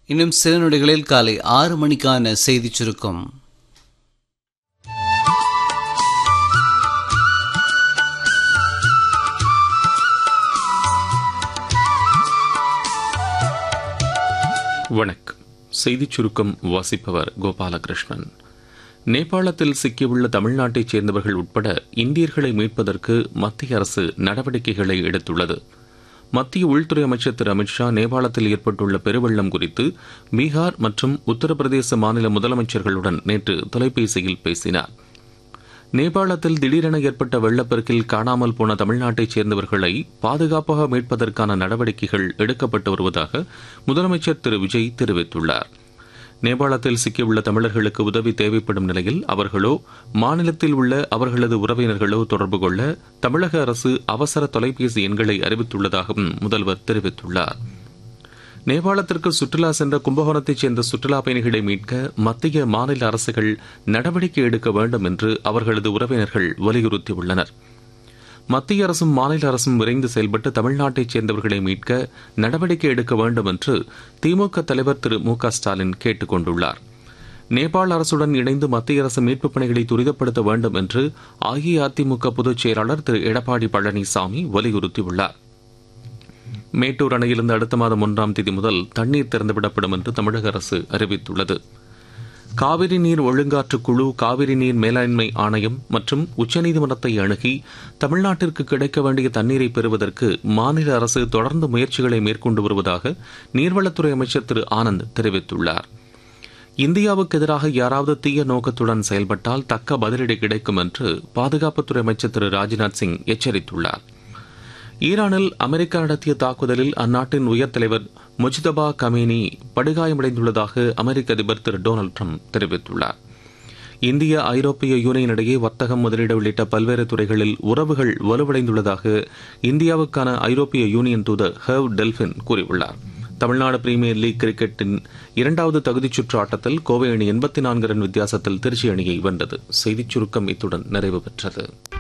இன்னும் சில நொடிகளில் காலை 6 மணிக்கான செய்திச் சுருக்கம். வணக்கம். செய்திச் சுருக்கம் வாசிப்பவர் கோபாலகிருஷ்ணன். நேபாளத்தில் சிக்கியுள்ள தமிழ்நாட்டைச் சேர்ந்தவர்கள் உட்பட இந்தியர்களை மீட்பதற்கு மத்திய அரசு நடவடிக்கைகளை எடுத்துள்ளது. மத்திய உள்துறை அமைச்சர் திரு அமித்ஷா நேபாளத்தில் ஏற்பட்டுள்ள பெருவெள்ளம் குறித்து பீகார் மற்றும் உத்தரப்பிரதேச மாநில முதலமைச்சர்களுடன் நேற்று தொலைபேசியில் பேசினார். நேபாளத்தில் திடீரென ஏற்பட்ட வெள்ளப்பெருக்கில் காணாமல் போன தமிழ்நாட்டைச் சேர்ந்தவர்களை பாதுகாப்பாக மீட்பதற்கான நடவடிக்கைகள் எடுக்கப்பட்டு வருவதாக முதலமைச்சர் திரு விஜய் தெரிவித்துள்ளார். நேபாளத்தில் சிக்கியுள்ள தமிழர்களுக்கு உதவி தேவைப்படும் நிலையில் அவர்களோ மாநிலத்தில் உள்ள அவர்களது உறவினர்களோ தொடர்பு கொள்ள தமிழக அரசு அவசர தொலைபேசி எண்களை அறிவித்துள்ளதாகவும் முதல்வர் தெரிவித்துள்ளார். நேபாளத்திற்கு சுற்றுலா சென்ற கும்பகோணத்தைச் சேர்ந்த சுற்றுலா பயணிகளை மீட்க மத்திய மாநில அரசுகள் நடவடிக்கை எடுக்க வேண்டும் என்று அவர்களது உறவினர்கள் வலியுறுத்தியுள்ளனர். மத்திய அரசும் மாநில அரசும் விரைந்து செயல்பட்டு தமிழ்நாட்டைச் சேர்ந்தவர்களை மீட்க நடவடிக்கை எடுக்க வேண்டும் என்று திமுக தலைவர் திரு மு க ஸ்டாலின் கேட்டுக் கொண்டுள்ளார். நேபாள அரசுடன் இணைந்து மத்திய அரசு மீட்புப் பணிகளை துரிதப்படுத்த வேண்டும் என்று அஇஅதிமுக பொதுச் செயலாளர் திரு எடப்பாடி பழனிசாமி வலியுறுத்தியுள்ளார். மேட்டூர் அணையிலிருந்து அடுத்த மாதம் 1ஆம் தேதி முதல் தண்ணீர் திறந்துவிடப்படும் என்று தமிழக அரசு அறிவித்துள்ளது. காவிரி நீர் ஒழுங்காற்றுக் குழு, காவிரி நீர் மேலாண்மை ஆணையம் மற்றும் உச்சநீதிமன்றத்தை அணுகி தமிழ்நாட்டிற்கு கிடைக்க வேண்டிய தண்ணீரை பெறுவதற்கு மாநில அரசு தொடர்ந்து முயற்சிகளை மேற்கொண்டு வருவதாக நீர்வளத்துறை அமைச்சர் திரு ஆனந்த் தெரிவித்துள்ளார். இந்தியாவுக்கு எதிராக யாராவது தீய நோக்கத்துடன் செயல்பட்டால் தக்க பதிலடி கிடைக்கும் என்று பாதுகாப்புத்துறை அமைச்சர் திரு ராஜ்நாத் சிங் எச்சரித்துள்ளார். ஈரானில் அமெரிக்கா நடத்திய தாக்குதலில் அந்நாட்டின் உயர் தலைவர் முஜ்தபா கமேனி படுகாயமடைந்துள்ளதாக அமெரிக்க அதிபர் திரு டொனால்டு ட்ரம்ப் தெரிவித்துள்ளார். இந்திய ஐரோப்பிய யூனியன் இடையே வர்த்தகம், முதலீடு உள்ளிட்ட பல்வேறு துறைகளில் உறவுகள் வலுவடைந்துள்ளதாக இந்தியாவுக்கான ஐரோப்பிய யூனியன் தூதர் ஹெர்வ் டெல்பின் கூறியுள்ளார். தமிழ்நாடு பிரீமியர் லீக் கிரிக்கெட்டின் 2வது தகுதிச் சுற்று ஆட்டத்தில் கோவை அணி 84 ரன் வித்தியாசத்தில் திருச்சி அணியை வென்றது. செய்திச் சுருக்கம் இத்துடன் நிறைவு பெற்றது.